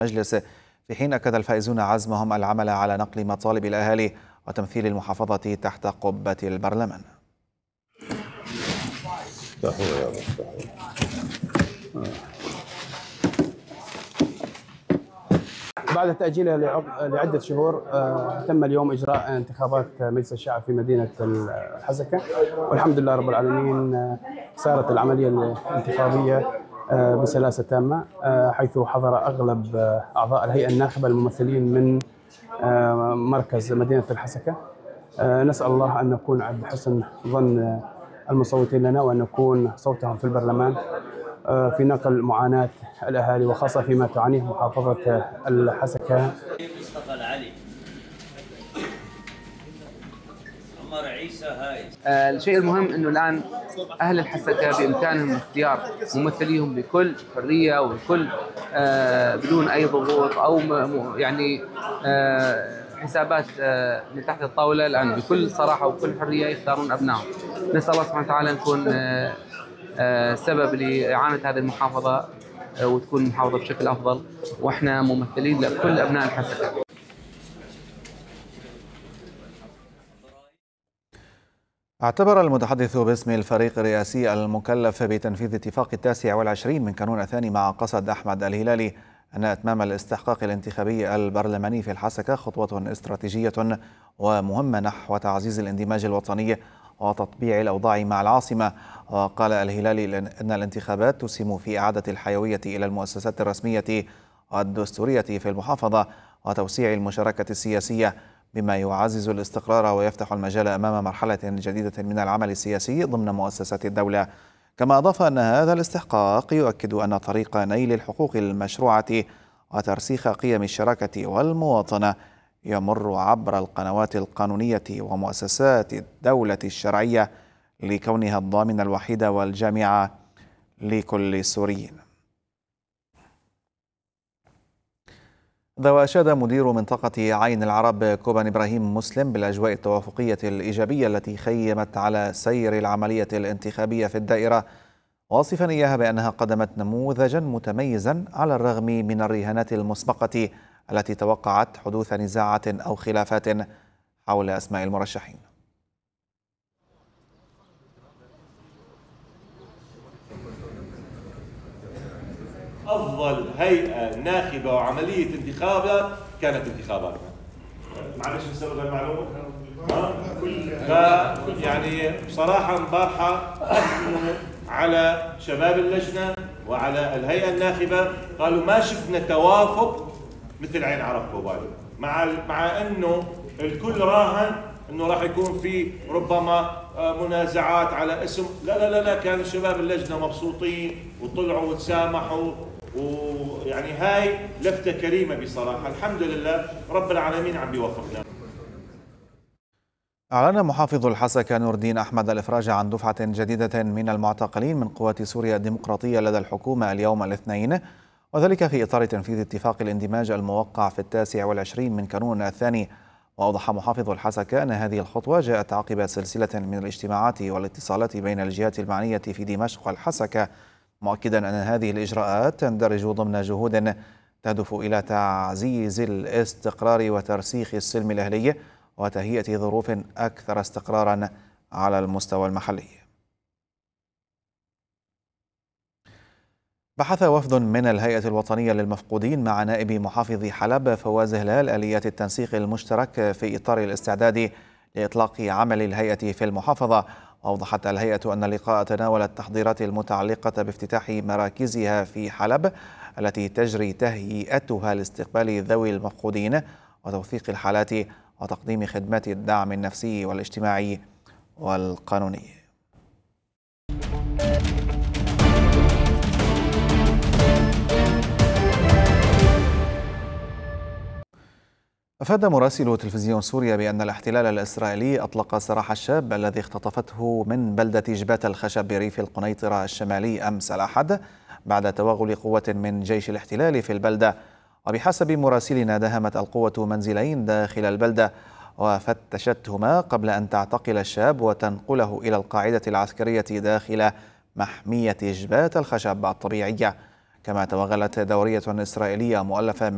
المجلس، في حين أكد الفائزون عزمهم العمل على نقل مطالب الأهالي وتمثيل المحافظة تحت قبة البرلمان. بعد تأجيلها لعدة شهور تم اليوم إجراء انتخابات مجلس الشعب في مدينة الحسكة، والحمد لله رب العالمين سارت العملية الانتخابية بسلاسة تامة، حيث حضر أغلب أعضاء الهيئة الناخبة الممثلين من مركز مدينة الحسكة. نسأل الله أن نكون عند حسن ظن المصوتين لنا، وأن نكون صوتهم في البرلمان في نقل معاناة الأهالي، وخاصة فيما تعانيه محافظة الحسكة. الشيء المهم أنه الآن أهل الحسكة بإمكانهم اختيار ممثليهم بكل حرية وبكل بدون أي ضغوط أو يعني حسابات من تحت الطاولة. الآن بكل صراحة وبكل حرية يختارون أبنائهم. نسأل الله سبحانه وتعالى نكون سبب لإعانة هذه المحافظة وتكون المحافظة بشكل أفضل، وإحنا ممثلين لكل أبناء الحسكة. اعتبر المتحدث باسم الفريق الرئاسي المكلف بتنفيذ اتفاق 29 من كانون الثاني مع قصد أحمد الهلالي أن إتمام الاستحقاق الانتخابي البرلماني في الحسكة خطوة استراتيجية ومهمة نحو تعزيز الاندماج الوطني وتطبيع الأوضاع مع العاصمة. وقال الهلالي أن الانتخابات تسهم في إعادة الحيوية إلى المؤسسات الرسمية والدستورية في المحافظة وتوسيع المشاركة السياسية، بما يعزز الاستقرار ويفتح المجال أمام مرحلة جديدة من العمل السياسي ضمن مؤسسات الدولة. كما أضاف أن هذا الاستحقاق يؤكد أن طريق نيل الحقوق المشروعة وترسيخ قيم الشراكة والمواطنة يمر عبر القنوات القانونية ومؤسسات الدولة الشرعية لكونها الضامنة الوحيدة والجامعة لكل السوريين. وأشاد مدير منطقة عين العرب كوبان إبراهيم مسلم بالأجواء التوافقية الإيجابية التي خيمت على سير العملية الانتخابية في الدائرة، واصفا إياها بأنها قدمت نموذجا متميزا على الرغم من الرهانات المسبقة التي توقعت حدوث نزاعات أو خلافات حول أسماء المرشحين. أفضل هيئة ناخبة وعملية انتخابات كانت انتخاباتنا. معلش نسبب المعلومة؟ يعني بصراحة مبارحة أثنوا على شباب اللجنة وعلى الهيئة الناخبة، قالوا ما شفنا توافق مثل عين عرب كوباني، مع أنه الكل راهن أنه راح يكون في ربما منازعات على اسم. لا لا لا لا، كانوا شباب اللجنة مبسوطين وطلعوا وتسامحوا، ويعني هاي لفتة كريمة بصراحة. الحمد لله رب العالمين عم بيوفقنا. أعلن محافظ الحسكة نور الدين أحمد الإفراج عن دفعة جديدة من المعتقلين من قوات سوريا الديمقراطية لدى الحكومة اليوم الاثنين، وذلك في إطار تنفيذ اتفاق الاندماج الموقع في 29 من كانون الثاني. وأوضح محافظ الحسكة أن هذه الخطوة جاءت عقب سلسلة من الاجتماعات والاتصالات بين الجهات المعنية في دمشق والحسكة، مؤكدا أن هذه الإجراءات تندرج ضمن جهود تهدف إلى تعزيز الاستقرار وترسيخ السلم الأهلي وتهيئة ظروف أكثر استقرارا على المستوى المحلي. بحث وفد من الهيئة الوطنية للمفقودين مع نائب محافظ حلب فواز هلال آليات التنسيق المشترك في إطار الاستعداد لإطلاق عمل الهيئة في المحافظة. وأوضحت الهيئة أن اللقاء تناول التحضيرات المتعلقة بافتتاح مراكزها في حلب التي تجري تهيئتها لاستقبال ذوي المفقودين وتوثيق الحالات وتقديم خدمات الدعم النفسي والاجتماعي والقانوني. أفاد مراسل تلفزيون سوريا بأن الاحتلال الإسرائيلي أطلق سراح الشاب الذي اختطفته من بلدة جبات الخشب بريف القنيطرة الشمالي أمس الأحد بعد توغل قوة من جيش الاحتلال في البلدة. وبحسب مراسلنا داهمت القوة منزلين داخل البلدة وفتشتهما قبل أن تعتقل الشاب وتنقله إلى القاعدة العسكرية داخل محمية جبات الخشب الطبيعية. كما توغلت دورية إسرائيلية مؤلفة